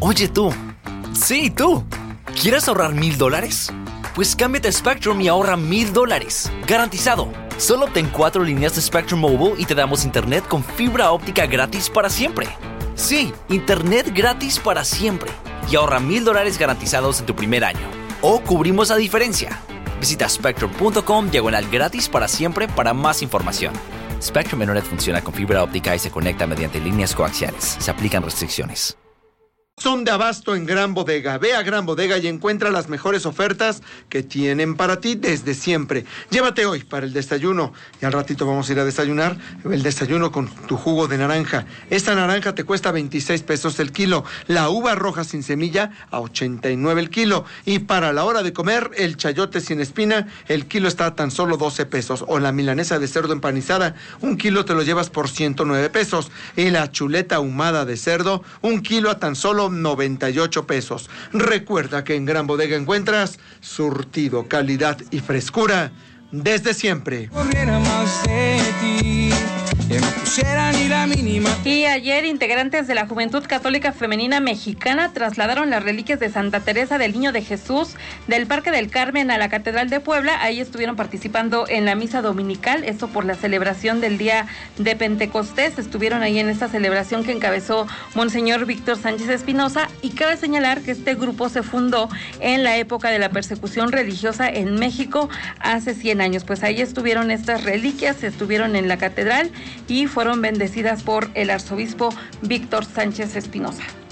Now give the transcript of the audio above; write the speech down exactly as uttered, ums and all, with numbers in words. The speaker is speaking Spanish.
Oye tú, sí tú, ¿quieres ahorrar mil dólares? Pues cámbiate a Spectrum y ahorra mil dólares, garantizado. Solo obtén cuatro líneas de Spectrum Mobile y te damos internet con fibra óptica gratis para siempre. Sí, internet gratis para siempre. Y ahorra mil dólares garantizados en tu primer año. O cubrimos la diferencia. Visita spectrum punto com diagonal gratis para siempre para más información. Spectrum Internet funciona con fibra óptica y se conecta mediante líneas coaxiales. Se aplican restricciones. Son de abasto en Gran Bodega. Ve a Gran Bodega y encuentra las mejores ofertas que tienen para ti desde siempre. Llévate hoy para el desayuno. Y al ratito vamos a ir a desayunar el desayuno con tu jugo de naranja. Esta naranja te cuesta veintiséis pesos el kilo. La uva roja sin semilla a ochenta y nueve el kilo. Y para la hora de comer, el chayote sin espina, el kilo está a tan solo doce pesos. O la milanesa de cerdo empanizada, un kilo te lo llevas por ciento nueve pesos. Y la chuleta ahumada de cerdo, un kilo a tan solo noventa y ocho pesos. Recuerda que en Gran Bodega encuentras surtido, calidad y frescura desde siempre. Y ayer, integrantes de la Juventud Católica Femenina Mexicana trasladaron las reliquias de Santa Teresa del Niño de Jesús del Parque del Carmen a la Catedral de Puebla. Ahí estuvieron participando en la misa dominical, esto por la celebración del día de Pentecostés. Estuvieron ahí en esta celebración que encabezó Monseñor Víctor Sánchez Espinosa, y cabe señalar que este grupo se fundó en la época de la persecución religiosa en México hace cien años. Pues ahí estuvieron estas reliquias, estuvieron en la catedral y fueron bendecidas por el arzobispo Víctor Sánchez Espinosa.